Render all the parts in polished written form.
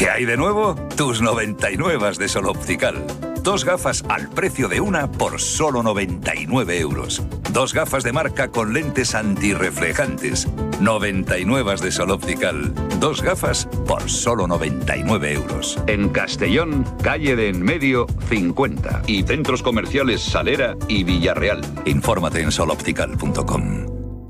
¿Qué hay de nuevo? Tus 99 de Sol Optical. 2 gafas al precio de una por solo 99 euros. 2 gafas de marca con lentes antirreflejantes. 99 de Sol Optical. 2 gafas por solo 99 euros. En Castellón, calle de Enmedio 50. Y centros comerciales Salera y Villarreal. Infórmate en soloptical.com.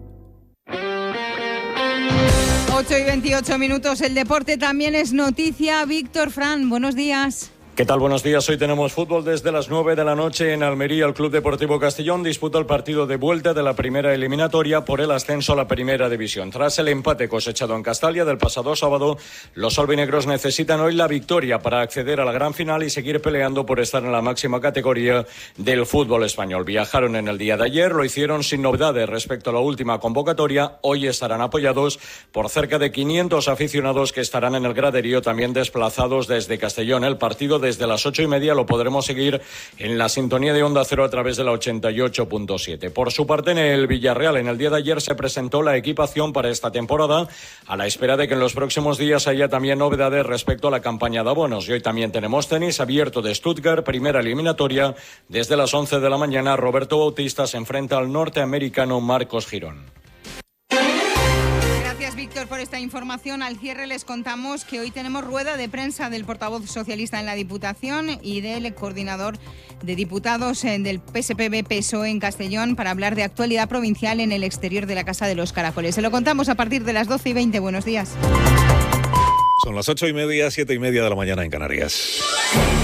8:28, el deporte también es noticia. Víctor Fran, buenos días. ¿Qué tal? Buenos días. Hoy tenemos fútbol desde las 9 de la noche en Almería. El Club Deportivo Castellón disputa el partido de vuelta de la primera eliminatoria por el ascenso a la primera división. Tras el empate cosechado en Castalia del pasado sábado, los albinegros necesitan hoy la victoria para acceder a la gran final y seguir peleando por estar en la máxima categoría del fútbol español. Viajaron en el día de ayer, lo hicieron sin novedades respecto a la última convocatoria. Hoy estarán apoyados por cerca de 500 aficionados que estarán en el graderío, también desplazados desde Castellón. El partido desde las 8:30 lo podremos seguir en la sintonía de Onda Cero a través de la 88.7. Por su parte, en el Villarreal, en el día de ayer se presentó la equipación para esta temporada, a la espera de que en los próximos días haya también novedades respecto a la campaña de abonos. Y hoy también tenemos tenis abierto de Stuttgart, primera eliminatoria. Desde las 11 de la mañana, Roberto Bautista se enfrenta al norteamericano Marcos Girón. Gracias, Víctor, por esta información. Al cierre les contamos que hoy tenemos rueda de prensa del portavoz socialista en la Diputación y del coordinador de diputados del PSPB-PSOE en Castellón para hablar de actualidad provincial en el exterior de la Casa de los Caracoles. Se lo contamos a partir de las 12:20. Buenos días. Son las 8:30, 7:30 de la mañana en Canarias.